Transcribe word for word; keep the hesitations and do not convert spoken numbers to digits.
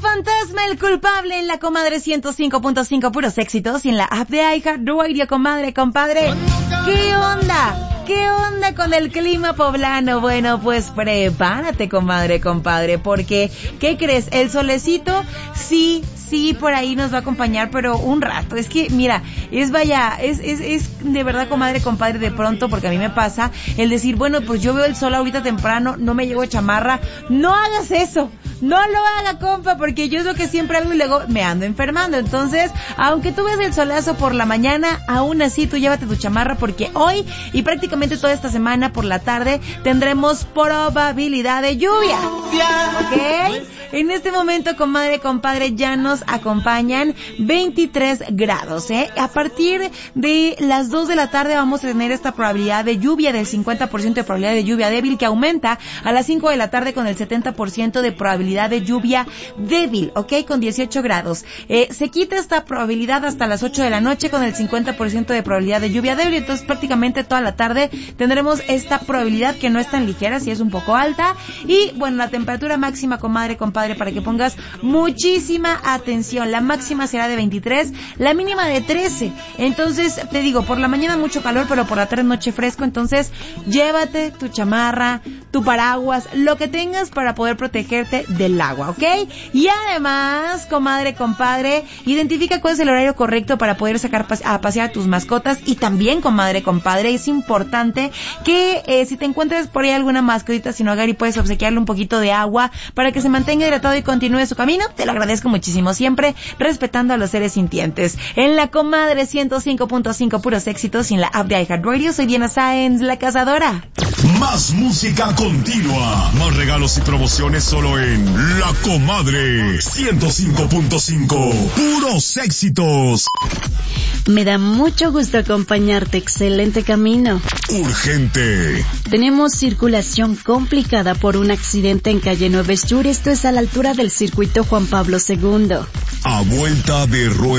Fantasma, el culpable en la comadre ciento cinco punto cinco, puros éxitos, y en la app de iHeartRadio, comadre, compadre. ¿Qué onda? ¿Qué onda con el clima poblano? Bueno, pues prepárate, comadre, compadre, porque, ¿qué crees? El solecito, sí, sí, por ahí nos va a acompañar, pero un rato. Es que, mira, es vaya, es, es, es de verdad, comadre, compadre, de pronto, porque a mí me pasa el decir, bueno, pues yo veo el sol ahorita temprano, no me llevo chamarra. No hagas eso. No lo haga, compa, porque yo es lo que siempre hago y luego me ando enfermando. Entonces, aunque tú ves el solazo por la mañana, aún así tú llévate tu chamarra, porque hoy y prácticamente toda esta semana por la tarde tendremos probabilidad de lluvia. ¿Ok? En este momento, comadre, compadre, ya nos acompañan veintitrés grados, ¿eh? A partir de las dos de la tarde vamos a tener esta probabilidad de lluvia del cincuenta por ciento de probabilidad de lluvia débil, que aumenta a las cinco de la tarde con el setenta por ciento de probabilidad de lluvia débil, ¿ok? Con dieciocho grados. Eh, se quita esta probabilidad hasta las ocho de la noche con el cincuenta por ciento de probabilidad de lluvia débil. Entonces prácticamente toda la tarde tendremos esta probabilidad, que no es tan ligera, sí es un poco alta. Y bueno, la temperatura máxima, comadre, compadre, para que pongas muchísima atención. La máxima será de veintitrés, la mínima de trece. Entonces, te digo, por la mañana mucho calor, pero por la tarde noche fresco. Entonces, llévate tu chamarra, tu paraguas, lo que tengas para poder protegerte del agua, ¿ok? Y además, comadre, compadre, identifica cuál es el horario correcto para poder sacar a pasear a tus mascotas. Y también, comadre, compadre, es importante que eh, si te encuentras por ahí alguna mascotita sin hogar y puedes obsequiarle un poquito de agua para que se mantenga hidratado y continúe su camino, te lo agradezco muchísimo, siempre respetando a los seres sintientes. En la comadre ciento cinco punto cinco, puros éxitos, y en la app de iHeartRadio, soy Diana Sáenz, la cazadora. Más música continua, más regalos y promociones solo en La Comadre ciento cinco punto cinco, puros éxitos. Me da mucho gusto acompañarte, excelente camino. Urgente. Tenemos circulación complicada por un accidente en calle Nueve Sur, esto es a la altura del circuito Juan Pablo segundo. A vuelta de rueda.